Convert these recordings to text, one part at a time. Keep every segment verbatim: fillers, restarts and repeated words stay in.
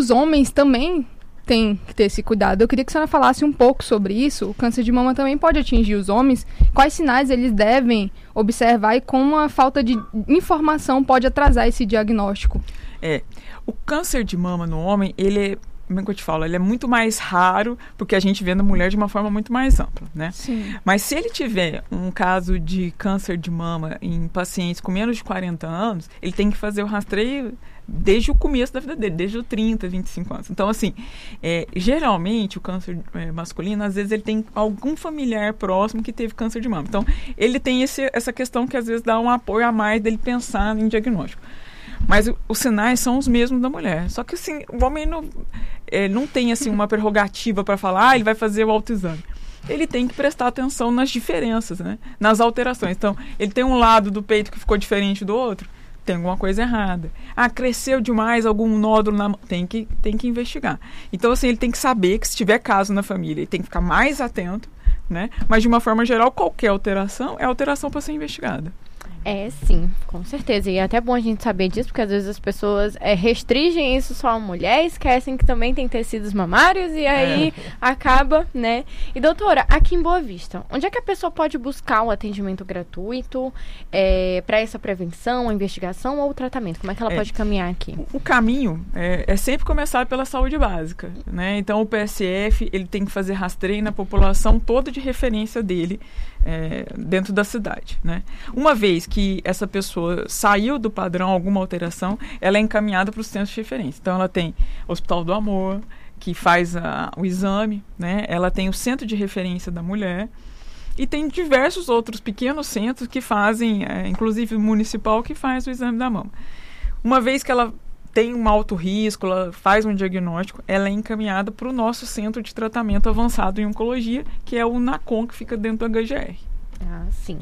os homens também têm que ter esse cuidado. Eu queria que a senhora falasse um pouco sobre isso. O câncer de mama também pode atingir os homens. Quais sinais eles devem observar e como a falta de informação pode atrasar esse diagnóstico? É, o câncer de mama no homem, ele é, como é que eu te falo, ele é muito mais raro, porque a gente vê na mulher de uma forma muito mais ampla, né? Sim. Mas se ele tiver um caso de câncer de mama em pacientes com menos de quarenta anos, ele tem que fazer o rastreio desde o começo da vida dele, desde os trinta, vinte e cinco anos. Então, assim, é, geralmente o câncer é, masculino, às vezes ele tem algum familiar próximo que teve câncer de mama. Então, ele tem esse, essa questão que às vezes dá um apoio a mais dele pensar em diagnóstico. Mas o, os sinais são os mesmos da mulher. Só que, assim, o homem não, é, não tem, assim, uma prerrogativa para falar, ah, ele vai fazer o autoexame. Ele tem que prestar atenção nas diferenças, né? Nas alterações. Então, ele tem um lado do peito que ficou diferente do outro, tem alguma coisa errada. Ah, cresceu demais algum nódulo na mão, tem que, tem que investigar. Então, assim, ele tem que saber que se tiver caso na família, ele tem que ficar mais atento, né? Mas, de uma forma geral, qualquer alteração é alteração para ser investigada. É, sim, com certeza. E é até bom a gente saber disso, porque às vezes as pessoas é, restringem isso só a mulher, esquecem que também tem tecidos mamários e aí é. acaba, né? E doutora, aqui em Boa Vista, onde é que a pessoa pode buscar um atendimento gratuito é, para essa prevenção, a investigação ou o tratamento? Como é que ela é, pode caminhar aqui? O, o caminho é, é sempre começar pela saúde básica, né? Então o P S F, ele tem que fazer rastreio na população toda de referência dele, É, dentro da cidade, né? Uma vez que essa pessoa saiu do padrão, alguma alteração, ela é encaminhada para os centros de referência. Então, ela tem o Hospital do Amor, que faz a, o exame, né? Ela tem o Centro de Referência da Mulher e tem diversos outros pequenos centros que fazem, é, inclusive o municipal, que faz o exame da mama. Uma vez que ela tem um alto risco, ela faz um diagnóstico, ela é encaminhada para o nosso centro de tratamento avançado em oncologia, que é o NACON, que fica dentro do H G R. Ah, sim.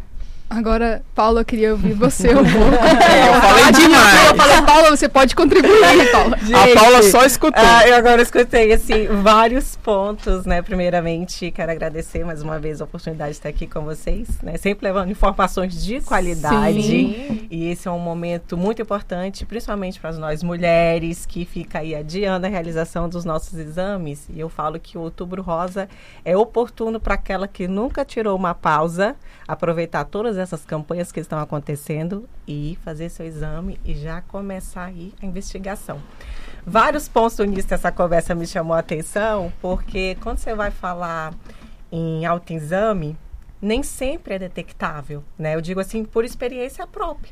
Agora, Paula, eu queria ouvir você um pouco. É, eu falei demais. Eu falei, Paula, você pode contribuir, Paula. Gente, a Paula só escutou. Ah, eu agora escutei, assim, vários pontos, né? Primeiramente, quero agradecer mais uma vez a oportunidade de estar aqui com vocês, né? Sempre levando informações de qualidade. Sim. E esse é um momento muito importante, principalmente para nós mulheres, que fica aí adiando a realização dos nossos exames. E eu falo que o Outubro Rosa é oportuno para aquela que nunca tirou uma pausa, aproveitar todas essas campanhas que estão acontecendo e fazer seu exame e já começar aí a investigação. Vários pontos no início dessa conversa me chamou a atenção, porque quando você vai falar em autoexame, nem sempre é detectável, né? Eu digo assim, por experiência própria.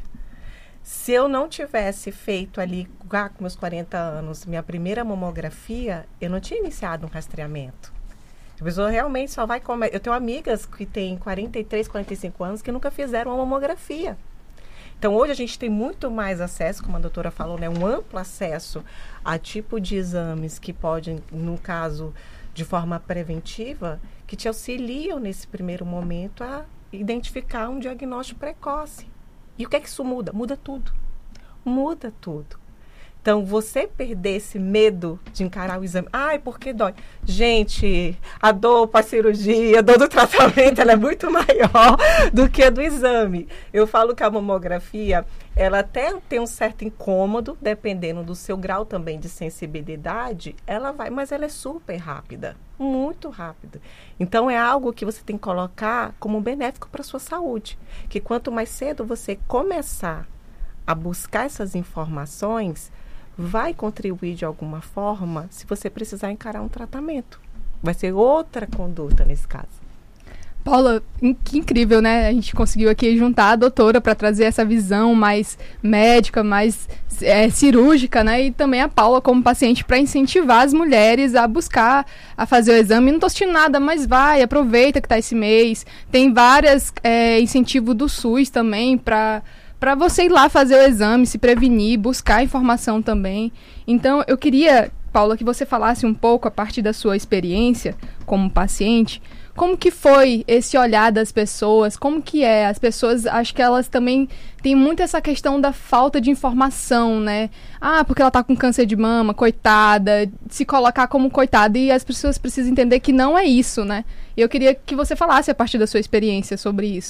Se eu não tivesse feito ali, com meus quarenta anos, minha primeira mamografia, eu não tinha iniciado um rastreamento. A pessoa realmente só vai comer. Eu tenho amigas que têm quarenta e três, quarenta e cinco anos que nunca fizeram uma mamografia. Então, hoje a gente tem muito mais acesso, como a doutora falou, né? Um amplo acesso a tipo de exames que podem, no caso, de forma preventiva, que te auxiliam nesse primeiro momento a identificar um diagnóstico precoce. E o que é que isso muda? Muda tudo. Muda tudo. Então, você perder esse medo de encarar o exame. Ai, porque dói? Gente, a dor para a cirurgia, a dor do tratamento, ela é muito maior do que a do exame. Eu falo que a mamografia, ela até tem um certo incômodo, dependendo do seu grau também de sensibilidade, ela vai, mas ela é super rápida, muito rápida. Então, é algo que você tem que colocar como benéfico para a sua saúde. Que quanto mais cedo você começar a buscar essas informações, vai contribuir de alguma forma se você precisar encarar um tratamento. Vai ser outra conduta nesse caso. Paula, que incrível, né? A gente conseguiu aqui juntar a doutora para trazer essa visão mais médica, mais é, cirúrgica, né? E também a Paula como paciente para incentivar as mulheres a buscar, a fazer o exame. Não estou assistindo nada, mas vai, aproveita que está esse mês. Tem vários é, incentivos do SUS também para... para você ir lá fazer o exame, se prevenir, buscar informação também. Então, eu queria, Paula, que você falasse um pouco, a partir da sua experiência como paciente, como que foi esse olhar das pessoas, como que é? As pessoas, acho que elas também têm muito essa questão da falta de informação, né? Ah, porque ela tá com câncer de mama, coitada, se colocar como coitada, e as pessoas precisam entender que não é isso, né? E eu queria que você falasse, a partir da sua experiência, sobre isso.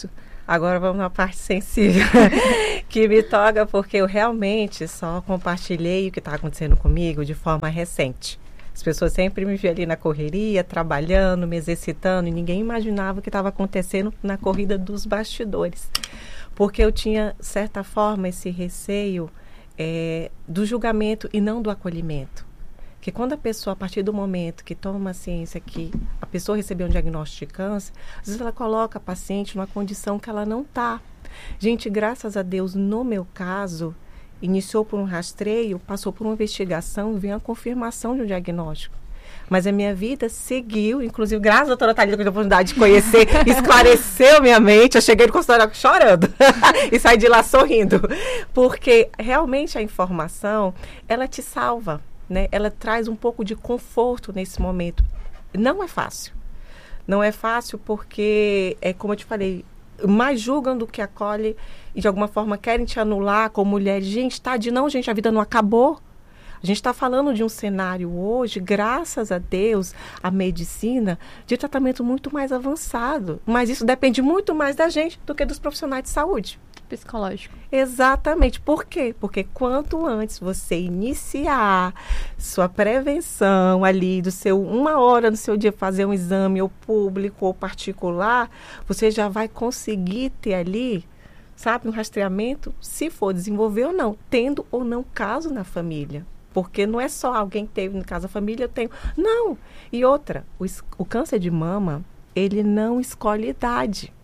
Agora vamos na parte sensível, que me toca porque eu realmente só compartilhei o que está acontecendo comigo de forma recente. As pessoas sempre me viam ali na correria, trabalhando, me exercitando, e ninguém imaginava o que estava acontecendo na corrida dos bastidores. Porque eu tinha, de certa forma, esse receio é, do julgamento e não do acolhimento. Porque quando a pessoa, a partir do momento que toma a ciência que a pessoa recebeu um diagnóstico de câncer, às vezes ela coloca a paciente numa condição que ela não está. Gente, graças a Deus, no meu caso, iniciou por um rastreio, passou por uma investigação e veio a confirmação de um diagnóstico. Mas a minha vida seguiu, inclusive, graças à doutora Thalita, que eu tive a oportunidade de conhecer, esclareceu minha mente. Eu cheguei no consultório chorando e saí de lá sorrindo. Porque realmente a informação, ela te salva. Né? Ela traz um pouco de conforto nesse momento. Não é fácil. Não é fácil porque, é como eu te falei, mais julgam do que acolhe e de alguma forma querem te anular como mulher. Gente, tá de não, gente, a vida não acabou. A gente está falando de um cenário hoje, graças a Deus, a medicina, de tratamento muito mais avançado. Mas isso depende muito mais da gente do que dos profissionais de saúde. Psicológico. Exatamente. Por quê? Porque quanto antes você iniciar sua prevenção ali, do seu uma hora no seu dia fazer um exame ou público ou particular, você já vai conseguir ter ali, sabe, um rastreamento, se for desenvolver ou não, tendo ou não caso na família. Porque não é só alguém que teve no caso da família, eu tenho. Não. E outra, o, o câncer de mama, ele não escolhe idade.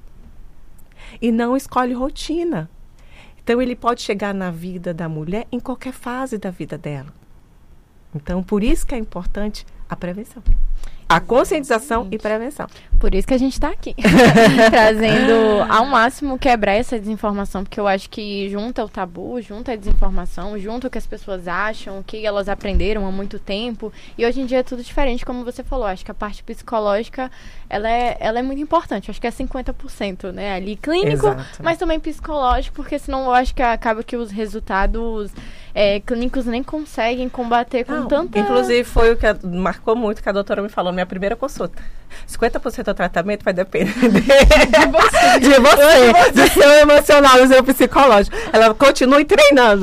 E não escolhe rotina. Então, ele pode chegar na vida da mulher em qualquer fase da vida dela. Então, por isso que é importante a prevenção. A conscientização e prevenção. Por isso que a gente está aqui. Trazendo ao máximo quebrar essa desinformação, porque eu acho que junta o tabu, junta a desinformação, junta o que as pessoas acham, o que elas aprenderam há muito tempo. E hoje em dia é tudo diferente, como você falou. Acho que a parte psicológica, ela é, ela é muito importante. Acho que é cinquenta por cento, né? Ali clínico, exato, mas também psicológico, porque senão eu acho que acaba que os resultados é, clínicos nem conseguem combater com Não, tanta... Inclusive, foi o que a, marcou muito que a doutora me falou, minha primeira consulta. cinquenta por cento do tratamento vai depender de você, de você, do seu emocional, do seu psicológico. Ela continue treinando.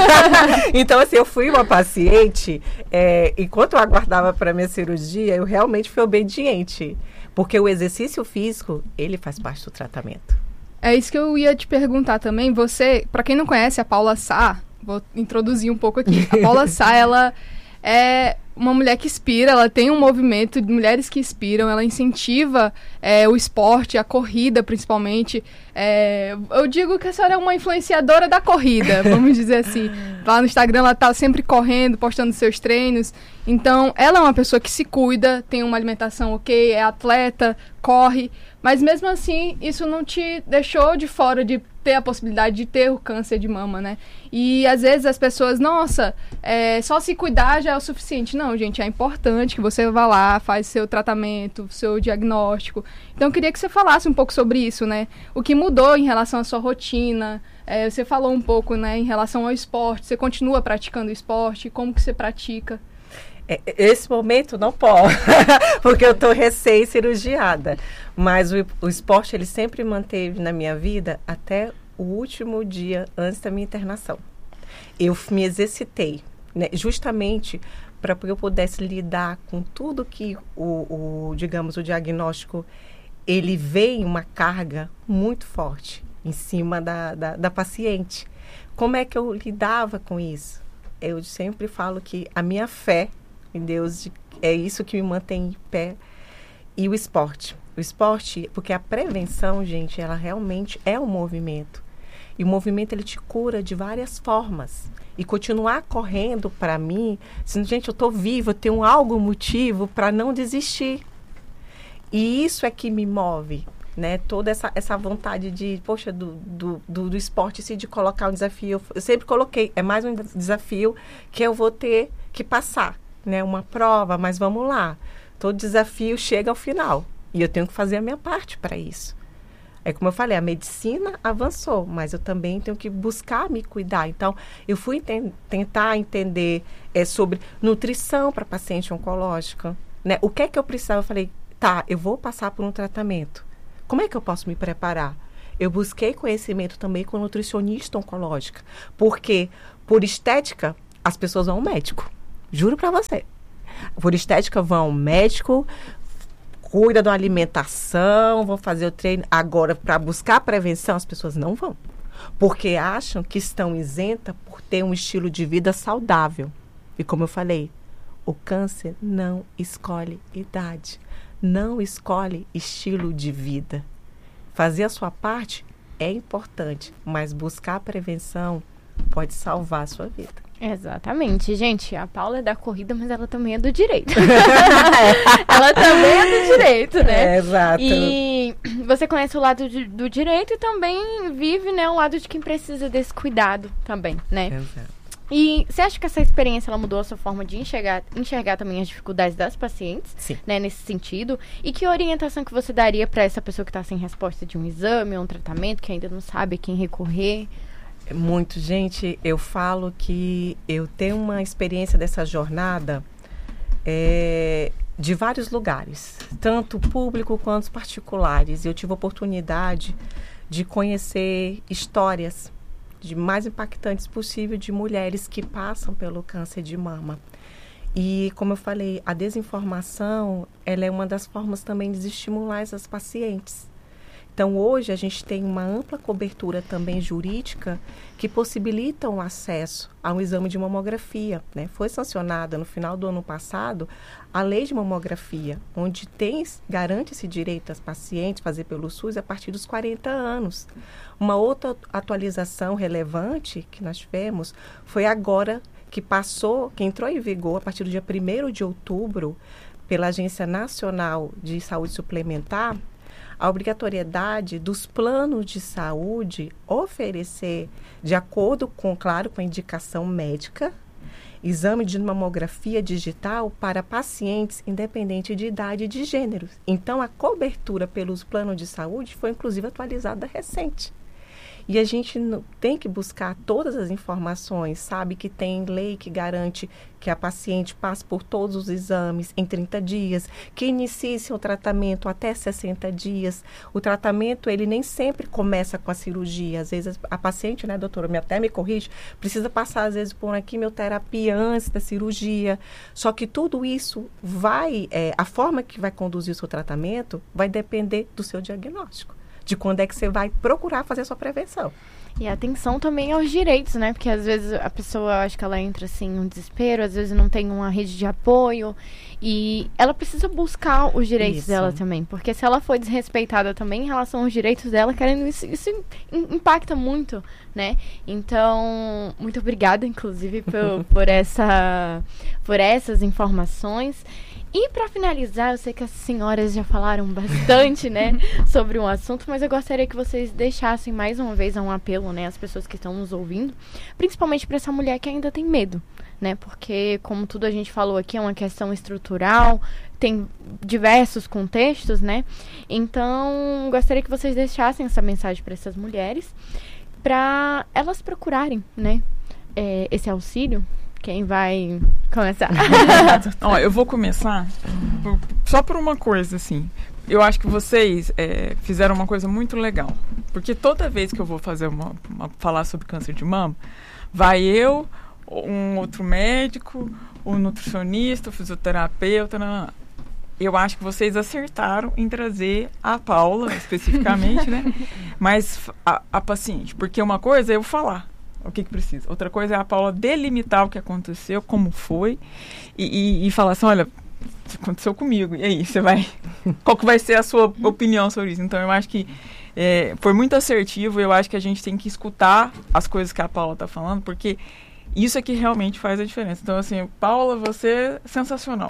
Então, assim, eu fui uma paciente, é, enquanto eu aguardava para minha cirurgia, eu realmente fui obediente. Porque o exercício físico, ele faz parte do tratamento. É isso que eu ia te perguntar também. Você, para quem não conhece a Paula Sá, vou introduzir um pouco aqui. A Paula Sá, ela é uma mulher que inspira, ela tem um movimento de mulheres que inspiram, ela incentiva é, o esporte, a corrida principalmente. É, eu digo que a senhora é uma influenciadora da corrida, vamos dizer assim. Lá no Instagram ela tá sempre correndo, postando seus treinos. Então, ela é uma pessoa que se cuida, tem uma alimentação ok, é atleta, corre. Mas mesmo assim, isso não te deixou de fora de ter a possibilidade de ter o câncer de mama, né? E às vezes as pessoas, nossa, é, só se cuidar já é o suficiente. Não, gente, é importante que você vá lá, faz seu tratamento, seu diagnóstico. Então eu queria que você falasse um pouco sobre isso, né? O que mudou em relação à sua rotina. É, você falou um pouco, né, em relação ao esporte. Você continua praticando esporte? Como que você pratica? Esse momento não pode, porque eu estou recém-cirurgiada. Mas o, o esporte, ele sempre manteve na minha vida até o último dia antes da minha internação. Eu me exercitei, né, justamente para que eu pudesse lidar com tudo que, o, o, digamos, o diagnóstico, ele veio uma carga muito forte em cima da, da, da paciente. Como é que eu lidava com isso? Eu sempre falo que a minha fé em Deus é isso que me mantém em pé. E o esporte. O esporte, porque a prevenção, gente, ela realmente é um movimento. E o movimento, ele te cura de várias formas. E continuar correndo, para mim, assim, gente, eu estou viva, eu tenho algo motivo para não desistir. E isso é que me move, né? Toda essa, essa vontade de, poxa, do, do, do, do esporte, assim, de colocar um desafio. Eu sempre coloquei, é mais um desafio que eu vou ter que passar, né? Uma prova, mas vamos lá. Todo desafio chega ao final. E eu tenho que fazer a minha parte para isso. É como eu falei, a medicina avançou, mas eu também tenho que buscar me cuidar. Então, eu fui ten- tentar entender é, sobre nutrição para paciente oncológica, né? O que é que eu precisava? Eu falei, tá, eu vou passar por um tratamento. Como é que eu posso me preparar? Eu busquei conhecimento também com nutricionista oncológica, porque por estética as pessoas vão ao médico, juro para você. Por estética vão ao médico, cuida da alimentação, vão fazer o treino. Agora, para buscar prevenção, as pessoas não vão, porque acham que estão isentas por ter um estilo de vida saudável. E como eu falei, o câncer não escolhe idade, não escolhe estilo de vida. Fazer a sua parte é importante, mas buscar a prevenção pode salvar a sua vida. Exatamente. Gente, a Paula é da corrida, mas ela também é do direito. Ela também é do direito, né? É, exato. E você conhece o lado de, do direito e também vive, né, o lado de quem precisa desse cuidado também, né? Exato. E você acha que essa experiência ela mudou a sua forma de enxergar, enxergar também as dificuldades das pacientes, Sim. né, nesse sentido? E que orientação que você daria para essa pessoa que está sem resposta de um exame ou um tratamento, que ainda não sabe a quem recorrer? Muito, gente, eu falo que eu tenho uma experiência dessa jornada é, de vários lugares, tanto público quanto particulares. Eu tive a oportunidade de conhecer histórias de mais impactantes possível de mulheres que passam pelo câncer de mama. E, como eu falei, a desinformação, ela é uma das formas também de estimular essas pacientes. Então, hoje, a gente tem uma ampla cobertura também jurídica que possibilita o acesso a um exame de mamografia, né? Foi sancionada no final do ano passado a lei de mamografia, onde tem, garante esse direito às pacientes fazer pelo SUS a partir dos quarenta anos. Uma outra atualização relevante que nós tivemos foi agora que passou, que entrou em vigor a partir do dia primeiro de outubro pela Agência Nacional de Saúde Suplementar, a obrigatoriedade dos planos de saúde oferecer, de acordo com, claro, com a indicação médica, exame de mamografia digital para pacientes independente de idade e de gênero. Então, a cobertura pelos planos de saúde foi, inclusive, atualizada recente. E a gente tem que buscar todas as informações, sabe? Que tem lei que garante que a paciente passe por todos os exames em trinta dias, que inicie seu tratamento até sessenta dias. O tratamento, ele nem sempre começa com a cirurgia. Às vezes, a paciente, né, doutora, me até me corrige, precisa passar, às vezes, por uma quimioterapia antes da cirurgia. Só que tudo isso vai, é, a forma que vai conduzir o seu tratamento vai depender do seu diagnóstico, de quando é que você vai procurar fazer a sua prevenção. E atenção também aos direitos, né? Porque às vezes a pessoa, acho que ela entra assim em um desespero, às vezes não tem uma rede de apoio e ela precisa buscar os direitos Isso. dela também. Porque se ela foi desrespeitada também em relação aos direitos dela, querendo isso, isso impacta muito, né? Então, muito obrigada, inclusive, por, por, essa, por essas informações. E para finalizar, eu sei que as senhoras já falaram bastante, né, sobre um assunto, mas eu gostaria que vocês deixassem mais uma vez um apelo, né, às pessoas que estão nos ouvindo, principalmente para essa mulher que ainda tem medo, né, porque como tudo a gente falou aqui é uma questão estrutural, tem diversos contextos, né, então gostaria que vocês deixassem essa mensagem para essas mulheres, para elas procurarem, né, é, esse auxílio. Quem vai começar? Ó, eu vou começar por, só por uma coisa, assim. Eu acho que vocês é, fizeram uma coisa muito legal. Porque toda vez que eu vou fazer uma, uma, falar sobre câncer de mama, vai eu, um outro médico, um nutricionista, um fisioterapeuta. Não, não. Eu acho que vocês acertaram em trazer a Paula, especificamente, né? Mas a, a paciente. Porque uma coisa é eu falar o que, que precisa. Outra coisa é a Paula delimitar o que aconteceu, como foi, e, e, e falar assim, olha, aconteceu comigo, e aí, você vai... Qual que vai ser a sua opinião sobre isso? Então, eu acho que é, foi muito assertivo, eu acho que a gente tem que escutar as coisas que a Paula está falando, porque isso é que realmente faz a diferença. Então, assim, Paula, você é sensacional.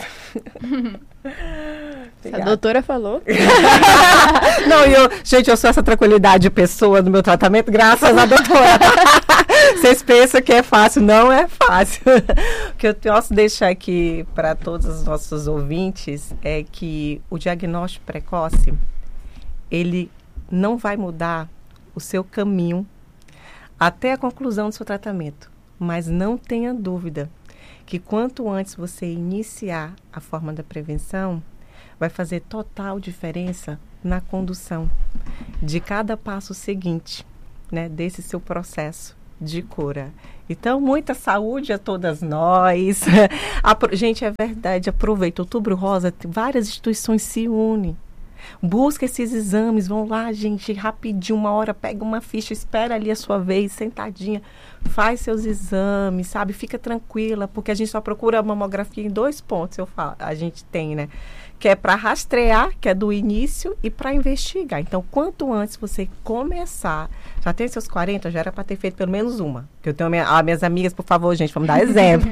A doutora falou. Não, eu, gente, eu sou essa tranquilidade de pessoa no meu tratamento, graças à doutora. Vocês pensam que é fácil, não é fácil. O que eu posso deixar aqui para todos os nossos ouvintes é que o diagnóstico precoce, ele não vai mudar o seu caminho até a conclusão do seu tratamento. Mas não tenha dúvida que quanto antes você iniciar a forma da prevenção, vai fazer total diferença na condução de cada passo seguinte, né, desse seu processo de cura. Então, muita saúde a todas nós. Apro- Gente, é verdade, aproveita. Outubro Rosa, várias instituições se unem. Busca esses exames, vão lá, gente, rapidinho, uma hora, pega uma ficha, espera ali a sua vez, sentadinha, faz seus exames, sabe? Fica tranquila, porque a gente só procura a mamografia em dois pontos, eu falo, a gente tem, né? Que é para rastrear, que é do início, e para investigar. Então, quanto antes você começar, já tem seus quarenta, já era para ter feito pelo menos uma. Que eu tenho minha, ah, minhas amigas, por favor, gente, vamos dar exemplo.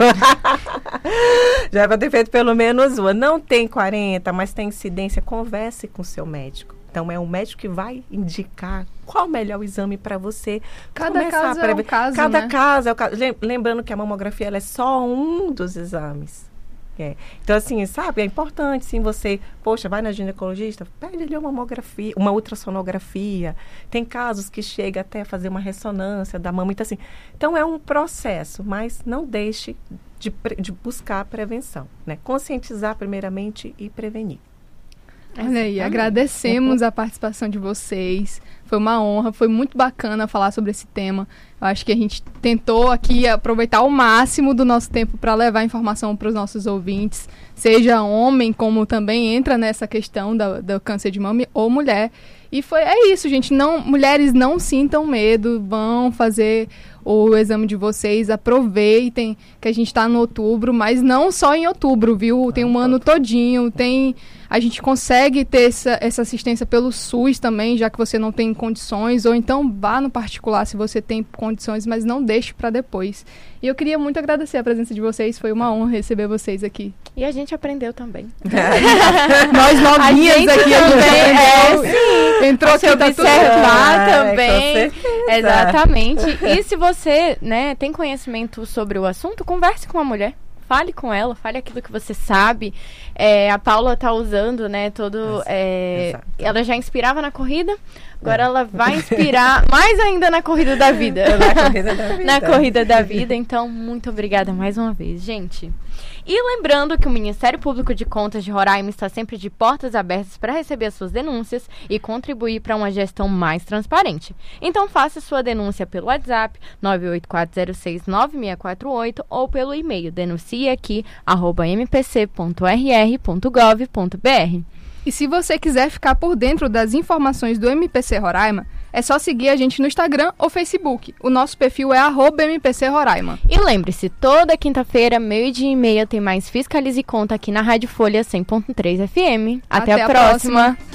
Já era para ter feito pelo menos uma. Não tem quarenta, mas tem incidência, converse com o seu médico. Então, é o médico que vai indicar qual o melhor exame para você. Cada caso é um caso, Cada né? caso é o caso. Lembrando que a mamografia ela é só um dos exames. É. Então, assim, sabe, é importante, sim, você, poxa, vai na ginecologista, pede ali uma mamografia, uma ultrassonografia. Tem casos que chega até a fazer uma ressonância da mama. Então, assim, então é um processo, mas não deixe de, de buscar a prevenção, né? Conscientizar primeiramente e prevenir. Olha aí, agradecemos a participação de vocês. Foi uma honra, foi muito bacana falar sobre esse tema. Eu acho que a gente tentou aqui aproveitar o máximo do nosso tempo para levar informação para os nossos ouvintes, seja homem, como também entra nessa questão da, do câncer de mama, ou mulher. E foi, é isso, gente. Não, mulheres, não sintam medo, vão fazer o exame de vocês, aproveitem que a gente está no outubro, mas não só em outubro, viu? Tem um ano todinho, tem... A gente consegue ter essa, essa assistência pelo SUS também, já que você não tem condições, ou então vá no particular se você tem condições, mas não deixe para depois. E eu queria muito agradecer a presença de vocês, foi uma honra receber vocês aqui. E a gente aprendeu também. Nós novinhas a gente aqui, também, a gente é, sim. entrou aqui, tá tudo observar certo. também. É, com certeza. Exatamente. E se você, né, tem conhecimento sobre o assunto, converse com uma mulher. Fale com ela, fale aquilo que você sabe. É, a Paula tá usando, né, todo... É, ela já inspirava na corrida, agora é. ela vai inspirar mais ainda na corrida da vida. Na corrida da vida. Na corrida da vida. Então, muito obrigada mais uma vez, gente. E lembrando que o Ministério Público de Contas de Roraima está sempre de portas abertas para receber as suas denúncias e contribuir para uma gestão mais transparente. Então faça sua denúncia pelo WhatsApp nove oito quatro zero seis nove seis quatro oito ou pelo e-mail denunciaaqui arroba m p c ponto r r ponto gov ponto b r. E se você quiser ficar por dentro das informações do M P C Roraima, é só seguir a gente no Instagram ou Facebook. O nosso perfil é arroba M P C Roraima. E lembre-se, toda quinta-feira, meio-dia e meia, tem mais Fiscalize e Conta aqui na Rádio Folha cem ponto três F M. Até, Até a, a próxima. próxima.